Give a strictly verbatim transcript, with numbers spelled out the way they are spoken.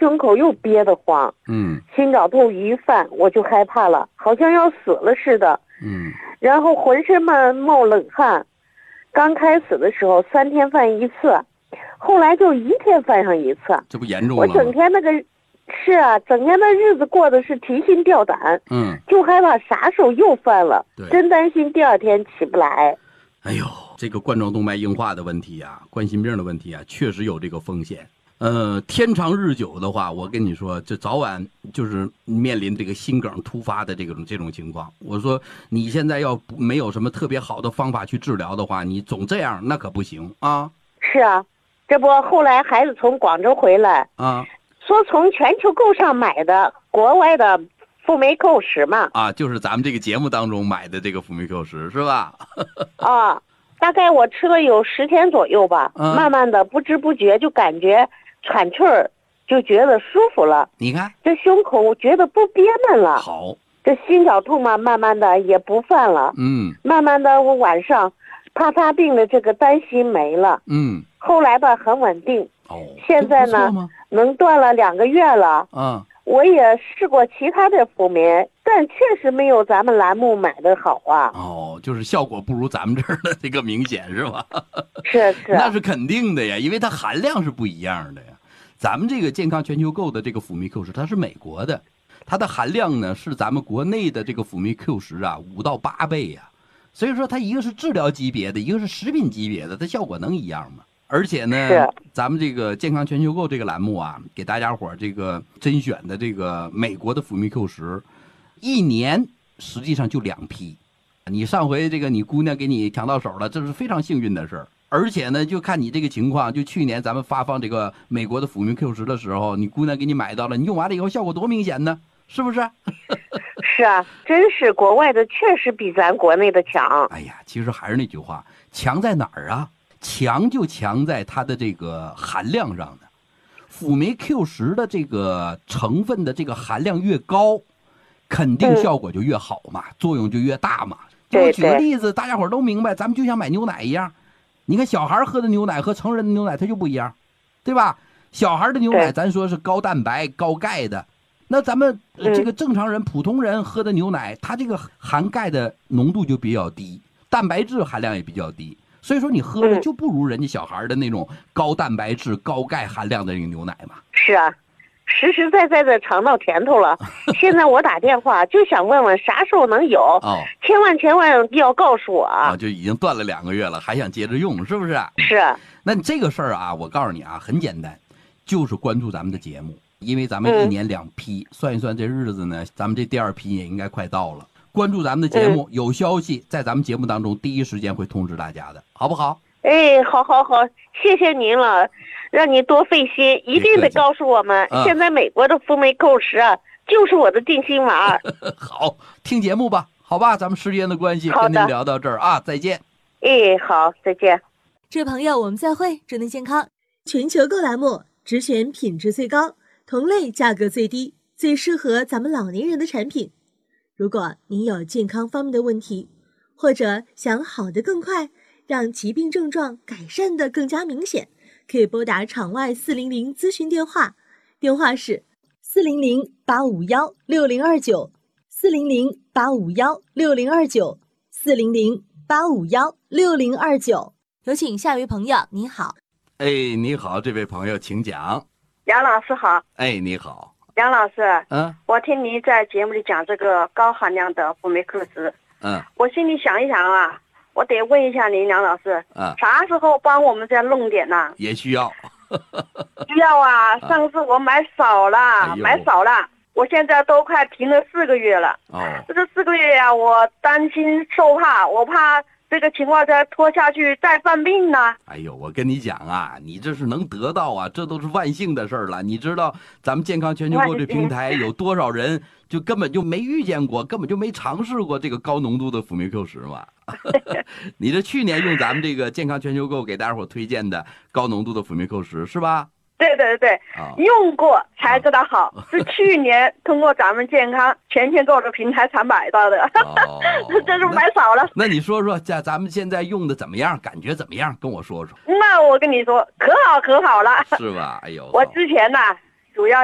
胸口又憋得慌， 嗯， 心绞痛一犯我就害怕了，好像要死了似的， 嗯， 然后浑身嘛冒冷汗。刚开始的时候三天犯一次，后来就一天犯上一次， 这不严重了吗？ 我整天那个是啊，整天的日子过得是提心吊胆， 嗯， 就害怕啥时候又犯了，真担心第二天起不来。 哎呦，这个冠状动脉硬化的问题啊，冠心病的问题啊，确实有这个风险。呃，天长日久的话，我跟你说，这早晚就是面临这个心梗突发的这种这种情况。我说你现在要没有什么特别好的方法去治疗的话，你总这样那可不行啊。 是啊，这不后来孩子从广州回来啊， 说从全球购上买的国外的辅酶 Q 十嘛。 啊，就是咱们这个节目当中买的这个辅酶 Q 十是吧？ 啊，大概我吃了有十天左右吧， 嗯、 慢慢的不知不觉就感觉喘气儿，就觉得舒服了。 你看， 这胸口我觉得不憋闷了。 好， 这心绞痛嘛，慢慢的也不犯了。 嗯， 慢慢的我晚上怕发病的这个担心没了。 嗯， 后来吧很稳定。 哦， 现在呢能断了两个月了。 嗯， 我也试过其他的辅酶，但确实没有咱们栏目买的好啊。 哦，就是效果不如咱们这儿的这个明显是吧？ 是是， 那是肯定的呀，因为它含量是不一样的呀。咱们这个健康全球购的这个辅酶 Q 十，它是美国的，它的含量呢是咱们国内的这个辅酶 Q 十啊五到八倍呀。所以说它一个是治疗级别的，一个是食品级别的，它效果能一样吗？而且呢，咱们这个健康全球购这个栏目啊，给大家伙这个甄选的这个美国的辅酶 Q 十，一年实际上就两批。你上回这个你姑娘给你抢到手了，这是非常幸运的事儿。而且呢，就看你这个情况，就去年咱们发放这个美国的辅酶 Q 十的时候，你姑娘给你买到了，你用完了以后效果多明显呢，是不是？ 是啊，真是国外的确实比咱国内的强。 哎呀，其实还是那句话，强在哪儿啊？强就强在它的这个含量上的。辅酶 Q 十的这个成分的这个含量越高，肯定效果就越好嘛，嗯、作用就越大嘛。就我举个例子，大家伙都明白，咱们就像买牛奶一样，你看小孩喝的牛奶和成人的牛奶它就不一样，对吧？小孩的牛奶咱说是高蛋白高钙的，那咱们这个正常人、普通人喝的牛奶，它这个含钙的浓度就比较低，蛋白质含量也比较低，所以说你喝的就不如人家小孩的那种高蛋白质高钙含量的那个牛奶嘛。 是啊，实实在在的尝到甜头了。现在我打电话就想问问啥时候能有， 哦， 千万千万要告诉我啊！ 哦，就已经断了两个月了，还想接着用，是不是？ 是。 那你这个事儿啊，我告诉你啊，很简单，就是关注咱们的节目，因为咱们一年两批，嗯、算一算这日子呢，咱们这第二批也应该快到了。关注咱们的节目，嗯、有消息在咱们节目当中第一时间会通知大家的，好不好？ 哎，好好好，谢谢您了，让你多费心，一定得告诉我们，嗯、现在美国的辅酶 Q 十啊，就是我的定心丸。 好，听节目吧，好吧，咱们时间的关系，跟您聊到这儿啊，再见。 哎，好，再见。 这位朋友，我们再会，祝您健康。全球购栏目只选品质最高、同类价格最低、最适合咱们老年人的产品。如果您有健康方面的问题，或者想好得更快，让疾病症状改善得更加明显，可以拨打场外四零零咨询电话，电话是四零零八五幺六零二九，四零零八五幺六零二九，四零零八五幺六零二九。有请下一位朋友，你好。 哎，你好，这位朋友，请讲。 杨老师好。 哎，你好。 杨老师， 嗯， 我听您在节目里讲这个高含量的辅酶 Q 十， 嗯， 我心里想一想啊，我得问一下您，杨老师， 嗯， 啥时候帮我们再弄点呢？ 也需要， 需要啊！上次我买少了， 哎、 买少了，我现在都快停了四个月了。 哦， 这四个月呀、啊，我担心受怕，我怕这个情况再拖下去再犯病呢。 哎呦，我跟你讲啊，你这是能得到啊，这都是万幸的事儿了。你知道咱们健康全球购这平台有多少人就根本就没遇见过，根本就没尝试过这个高浓度的辅酶 Q 十嘛？你这去年用咱们这个健康全球购给大家伙推荐的高浓度的辅酶 Q 十是吧？ 对对对， 哦、 用过才知道好，哦、是去年通过咱们健康全球购的平台才买到的， 哦、 这是买少了那。那你说说，在咱们现在用的怎么样？感觉怎么样？跟我说说。 那我跟你说，可好可好了， 是吧？哎呦， 我之前呢，主要